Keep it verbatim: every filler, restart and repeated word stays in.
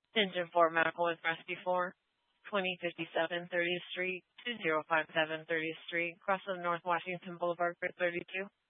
Engine four Medical with Rescue four, twenty fifty-seven thirtieth Street, two zero five seven thirtieth Street, across from North Washington Boulevard for thirty-two.